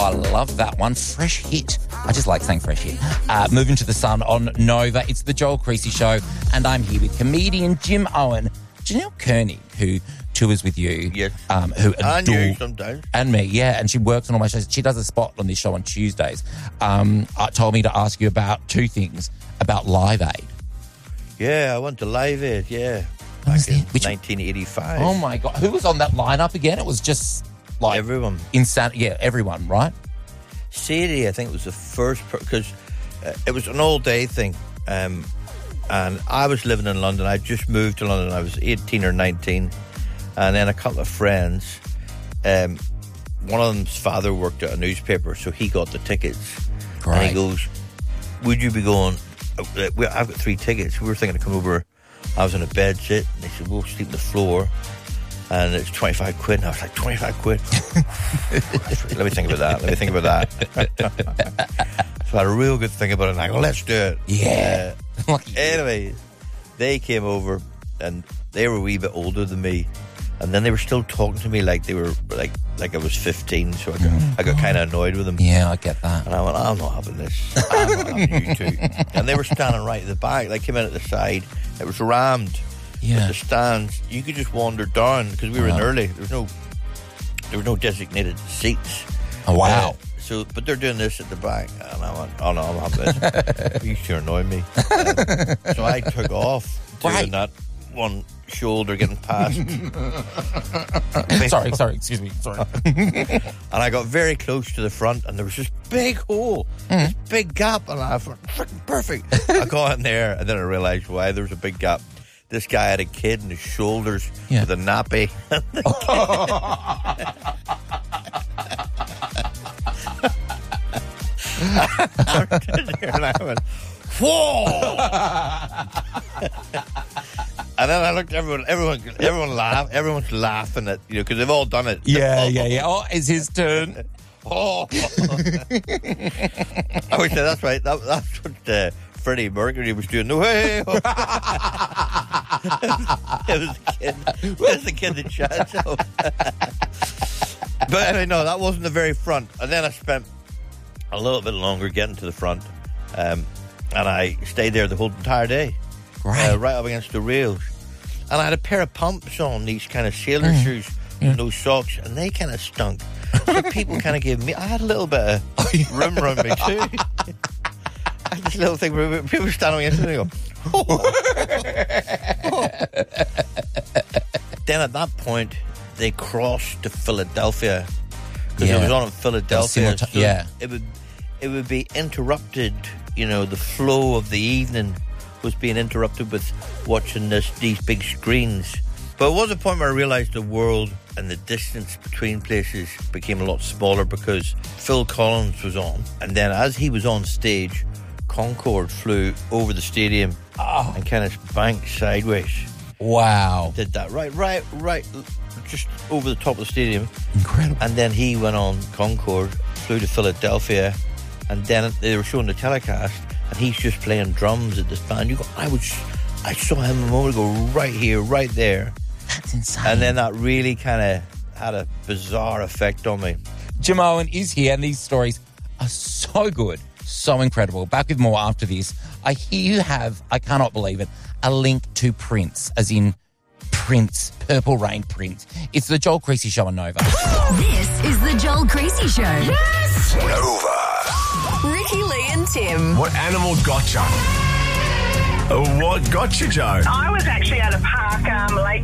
I love that one. Fresh hit. I just like saying fresh hit. Moving to the Sun on Nova. It's the Joel Creasy Show, and I'm here with comedian Jim Owen. Janelle Koenig, who tours with you. Yes. Who And you sometimes. And me, yeah. And she works on all my shows. She does a spot on this show on Tuesdays. Told me to ask you about two things about Live Aid. Yeah, I went to Live Aid, yeah. Was Back in it? 1985. Oh, my God. Who was on that lineup again? It was just like... Everyone. Yeah, everyone, right? Sadie, I think, was the first... Because it was an all-day thing. And I was living in London. I just moved to London. I was 18 or 19. And then a couple of friends, one of them's father worked at a newspaper, so he got the tickets. Great. And he goes, would you be going... I've got 3 tickets. We were thinking to come over. I was in a bed sit, and they said, we'll sleep on the floor. And it's 25 quid. And I was like, 25 quid? Let me think about that. So I had a real good thing about it, and I go, let's do it. Yeah. Anyway, they came over, and they were a wee bit older than me, and then they were still talking to me like they were like I was 15, so I got kind of annoyed with them. Yeah, I get that. And I went, I'm not having this. I'm not having you two. And they were standing right at the back. They came in at the side. It was rammed. Yeah. But the stands, you could just wander down, because we were in early. There were no designated seats. Oh, wow. But they're doing this at the back, and I went, oh no, I'm having this. You sure annoy me. So I took off doing that one shoulder getting past. Sorry, excuse me, sorry. And I got very close to the front, and there was this big hole, this big gap, and I thought, freaking perfect. I got in there, and then I realised why there was a big gap. This guy had a kid in his shoulders with a nappy. I stood there and I went, whoa! And then I looked at everyone laughed. Everyone's laughing at, because they've all done it. Yeah. Oh, it's his turn. Oh. I would say that's right. That's what Freddie Mercury was doing. No way. It was the kid that shot. So. But anyway, no, that wasn't the very front. And then I spent a little bit longer getting to the front, and I stayed there the whole entire day, right up against the rails. And I had a pair of pumps on, these kind of sailor shoes, and those socks, and they kind of stunk. So people kind of gave me, I had a little bit of room around me too. I had this little thing where people were standing against it and they go, Then at that point, they crossed to Philadelphia, because it was on in Philadelphia. It would be interrupted. The flow of the evening was being interrupted with watching these big screens. But it was a point where I realised the world and the distance between places became a lot smaller, because Phil Collins was on, and then as he was on stage, Concorde flew over the stadium and kind of banked sideways. Wow! Did that right, just over the top of the stadium. Incredible. And then he went on Concorde, flew to Philadelphia, and then they were showing the telecast, and he's just playing drums at this band. I saw him a moment ago, right here, right there. That's insane. And then that really kind of had a bizarre effect on me. Jim Owen is here, and these stories are so good, so incredible. Back with more after this. I hear you have, I cannot believe it, a link to Prince, as in Prince, Purple Rain Prince. It's the Joel Creasy Show on Nova. This is the Joel Creasy Show. Yes! Nova. Ricky, Lee and Tim. What animal gotcha? What got you, Joe? I was actually at a park